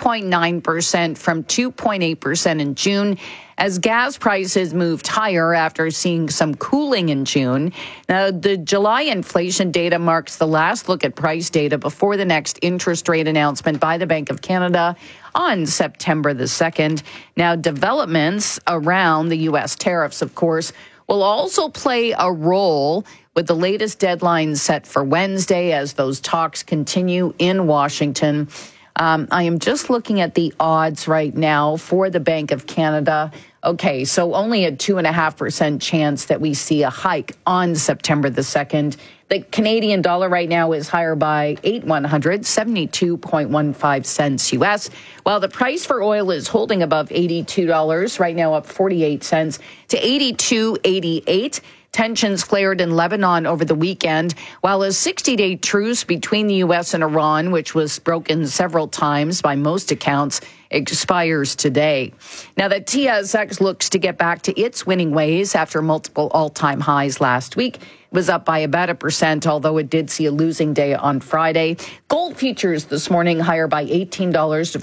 3.9% from 2.8% in June, as gas prices moved higher after seeing some cooling in June. Now, the July inflation data marks the last look at price data before the next interest rate announcement by the Bank of Canada on September the 2nd. Now, developments around the U.S. tariffs, of course, will also play a role, with the latest deadline set for Wednesday as those talks continue in Washington. I am just looking at the odds right now for the Bank of Canada. Okay, so only a 2.5% chance that we see a hike on September the 2nd. The Canadian dollar right now is higher by 8/100, 72.15 cents U.S., while the price for oil is holding above $82, right now up 48 cents to 82.88. Tensions flared in Lebanon over the weekend, while a 60-day truce between the U.S. and Iran, which was broken several times by most accounts, expires today. Now, the TSX looks to get back to its winning ways after multiple all-time highs last week. It was up by about 1%, although it did see a losing day on Friday. Gold futures this morning higher by $18 to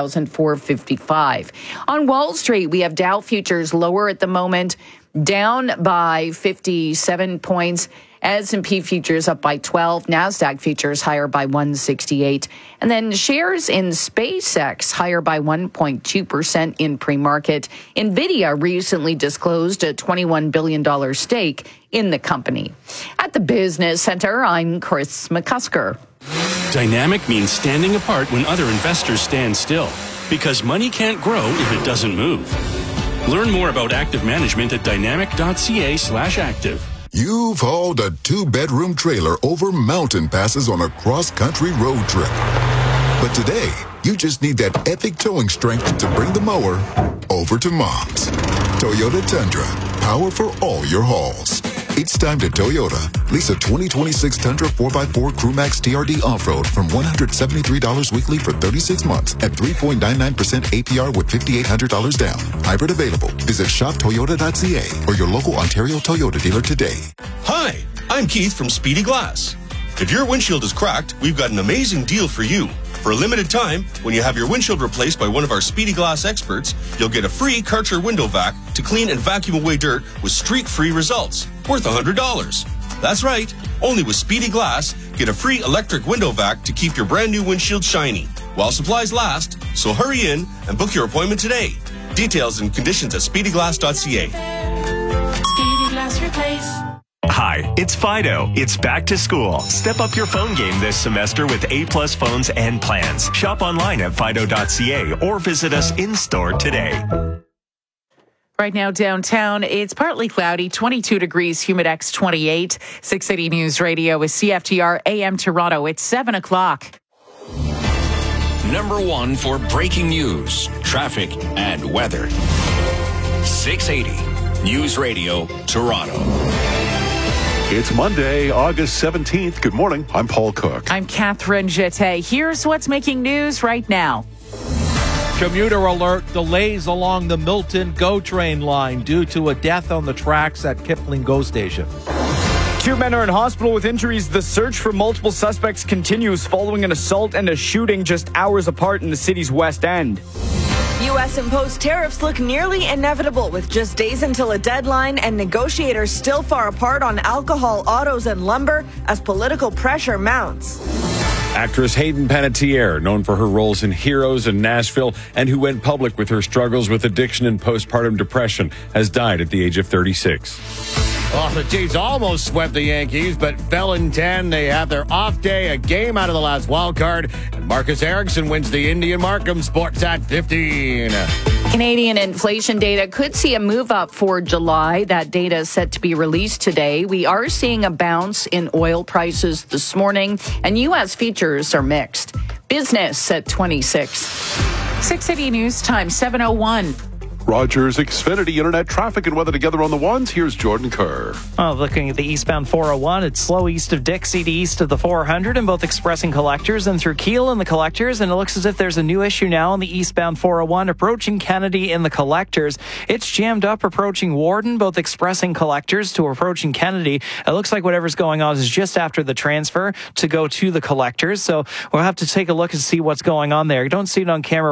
$4,455. On Wall Street, we have Dow futures lower at the moment, down by 57 points. S&P futures up by 12. NASDAQ futures higher by 168. And then shares in SpaceX higher by 1.2% in pre-market. NVIDIA recently disclosed a $21 billion stake in the company. At the Business Center, I'm Chris McCusker. Dynamic means standing apart when other investors stand still, because money can't grow if it doesn't move. Learn more about active management at dynamic.ca/active. You've hauled a 2-bedroom trailer over mountain passes on a cross-country road trip. But today, you just need that epic towing strength to bring the mower over to Mom's. Toyota Tundra, power for all your hauls. It's time to Toyota. Lease a 2026 Tundra 4x4 Crewmax TRD off-road from $173 weekly for 36 months at 3.99% APR with $5,800 down. Hybrid available. Visit shoptoyota.ca or your local Ontario Toyota dealer today. Hi, I'm Keith from Speedy Glass. If your windshield is cracked, we've got an amazing deal for you. For a limited time, when you have your windshield replaced by one of our Speedy Glass experts, you'll get a free Karcher window vac to clean and vacuum away dirt with streak-free results, worth $100. That's right, only with Speedy Glass, get a free electric window vac to keep your brand new windshield shiny, while supplies last, so hurry in and book your appointment today. Details and conditions at speedyglass.ca. Speedy Glass Replace. Hi, it's Fido. It's back to school. Step up your phone game this semester with A-plus phones and plans. Shop online at fido.ca or visit us in-store today. Right now downtown, it's partly cloudy, 22 degrees, Humidex 28. 680 News Radio with CFTR AM Toronto. It's 7 o'clock. Number one for breaking news, traffic, and weather. 680 News Radio Toronto. It's Monday, August 17th. Good morning. I'm Paul Cook. I'm Catherine Jeté. Here's what's making news right now. Commuter alert, delays along the Milton GO train line due to a death on the tracks at Kipling GO station. 2 men are in hospital with injuries. The search for multiple suspects continues following an assault and a shooting just hours apart in the city's West End. U.S.-imposed tariffs look nearly inevitable with just days until a deadline and negotiators still far apart on alcohol, autos, and lumber as political pressure mounts. Actress Hayden Panettiere, known for her roles in Heroes and Nashville, and who went public with her struggles with addiction and postpartum depression, has died at the age of 36. Oh, the Jays almost swept the Yankees, but fell in 10. They have their off day, a game out of the last wild card. And Marcus Erickson wins the Indian Markham Sportsat 15. Canadian inflation data could see a move up for July. That data is set to be released today. We are seeing a bounce in oil prices this morning, and U.S. futures are mixed. Business at 26. 680 News Time, 7:01. Rogers Xfinity Internet traffic and weather together on the ones. Here's Jordan Kerr. Looking at the eastbound 401, it's slow east of Dixie to east of the 400 in both Express and Collectors, and through Keele in the Collectors. And it looks as if there's a new issue now on the eastbound 401 approaching Kennedy in the Collectors. It's jammed up approaching Warden, both Express and Collectors to approaching Kennedy. It looks like whatever's going on is just after the transfer to go to the Collectors. So we'll have to take a look and see what's going on there. You don't see it on camera